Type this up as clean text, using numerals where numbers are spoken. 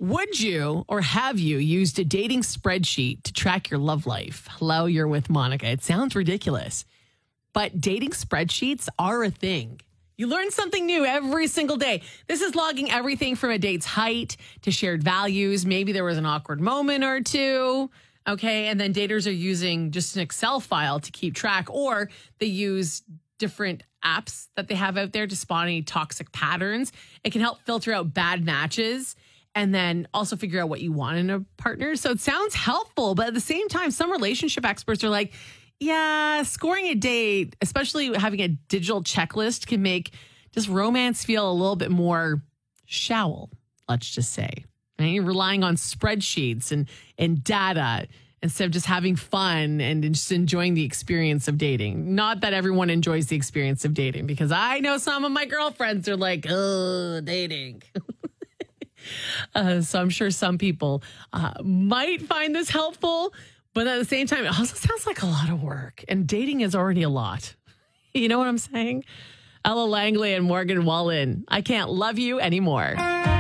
Would you or have you used a dating spreadsheet to track your love life? Hello, you're with Monica. It sounds ridiculous, but dating spreadsheets are a thing. You learn something new every single day. This is logging everything from a date's height to shared values. Maybe there was an awkward moment or two. Okay. And then daters are using just an Excel file to keep track, or they use different apps that they have out there to spot any toxic patterns. It can help filter out bad matches and then also figure out what you want in a partner. So it sounds helpful, but at the same time, some relationship experts are like, yeah, scoring a date, especially having a digital checklist, can make just romance feel a little bit more shallow, let's just say. Right? You're relying on spreadsheets and data instead of just having fun and just enjoying the experience of dating. Not that everyone enjoys the experience of dating, because I know some of my girlfriends are like, oh, dating. So I'm sure some people might find this helpful, but at the same time, it also sounds like a lot of work, and dating is already a lot. You know what I'm saying? Ella Langley and Morgan Wallen, I Can't Love You Anymore.